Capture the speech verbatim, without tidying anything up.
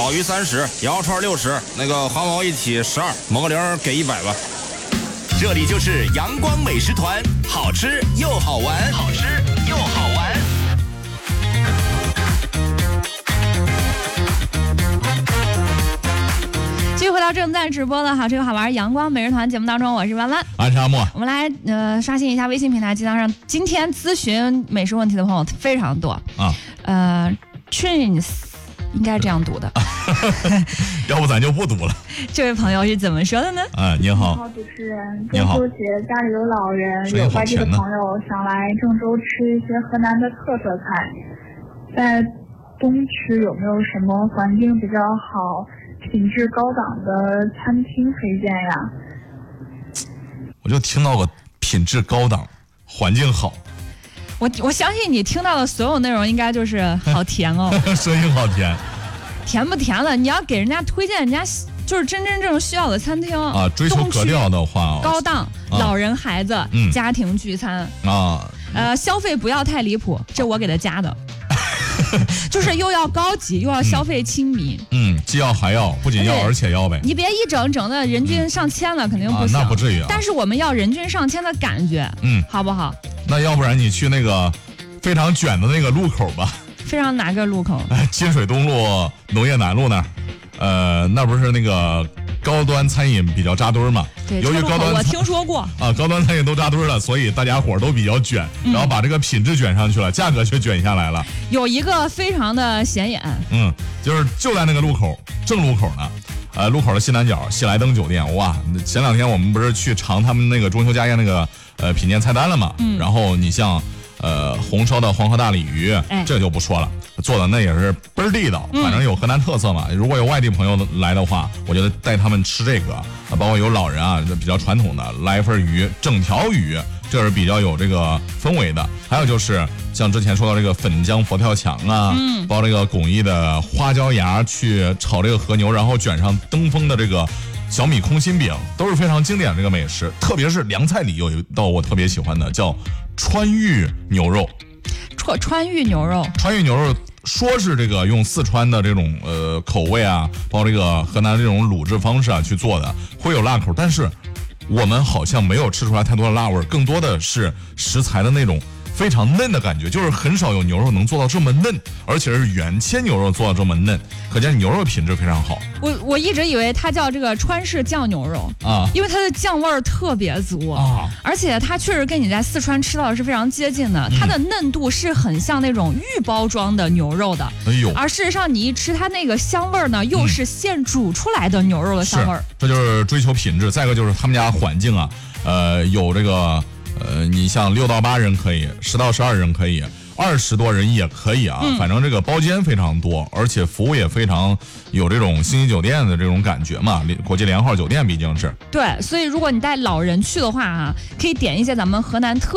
烤鱼三十，羊肉串六十，那个黄毛一体十二，某个零给一百吧。 这里就是阳光美食团，好吃又好玩，好吃又好玩。 继续回到正在直播的好吃又好玩阳光美食团节目当中，我是弯弯， 安沙漠。 我们来呃刷新一下微信平台，经常上今天咨询美食问题的朋友非常多啊。 呃 ，Twins 应该这样读的， 要不咱就不读了。 这位朋友是怎么说的呢？ 啊，您好， 你好，主持人。中秋节家里有老人，有外地的朋友想来郑州吃一些河南的特色菜，在东区有没有什么环境比较好、品质高档的餐厅推荐呀？ 我就听到个品质高档，环境好。 我我相信你听到的所有内容应该就是好甜哦， 声音好甜， 甜不甜了？你要给人家推荐人家就是真真正正需要的餐厅啊，追求格调的话、哦， 高档、啊、老人、孩子、嗯、家庭聚餐啊， 呃，消费不要太离谱，这我给他加的。就是又要高级又要消费亲民， 嗯，既要还要，不仅要而且要呗。 你别一整整的人均上千了，肯定不行、 啊，那不至于啊。 但是我们要人均上千的感觉， 嗯， 好不好？ 那要不然你去那个非常卷的那个路口吧。 非常哪个路口？ 金水东路、农业南路那儿，呃，那不是那个高端餐饮比较扎堆嘛？ 对， 由于高端我听说过啊，高端餐饮都扎堆了，所以大家伙都比较卷、嗯，然后把这个品质卷上去了，价格却卷下来了。 有一个非常的显眼， 嗯，就是就在那个路口正路口呢，呃，路口的西南角喜来登酒店，哇，前两天我们不是去尝他们那个中秋家宴那个呃品鉴菜单了嘛？嗯，然后你像。呃，红烧的黄河大鲤鱼、哎，这就不说了，做的那也是倍儿地道，反正有河南特色嘛。嗯、如果有外地朋友来的话，我觉得带他们吃这个，包括有老人啊，比较传统的，来一份鱼，整条鱼，这是比较有这个氛围的。还有就是像之前说到这个粉浆佛跳墙啊，嗯，包这个巩义的花椒芽去炒这个和牛，然后卷上登封的这个。小米空心饼都是非常经典的这个美食，特别是凉菜里有一道我特别喜欢的，叫川渝牛肉。 川川渝牛肉， 川渝牛肉说是这个用四川的这种呃口味啊，包括这个河南这种卤制方式啊去做的，会有辣口，但是我们好像没有吃出来太多的辣味，更多的是食材的那种。非常嫩的感觉，就是很少有牛肉能做到这么嫩，而且是原切牛肉做到这么嫩，可见牛肉品质非常好。 我我一直以为它叫这个川式酱牛肉啊， 因为它的酱味儿特别足啊，而且它确实跟你在四川吃到的是非常接近的，它的嫩度是很像那种预包装的牛肉的， 哎呦， 而事实上你一吃它那个香味儿呢，又是现煮出来的牛肉的香味儿、 嗯，这就是追求品质。再一个就是他们家环境啊，呃，有这个。呃，你像六到八人可以，十到十二人可以，二十多人也可以啊、嗯。反正这个包间非常多，而且服务也非常有这种星级酒店的这种感觉嘛。国际连号酒店毕竟是。 对，所以如果你带老人去的话啊，可以点一些咱们河南特。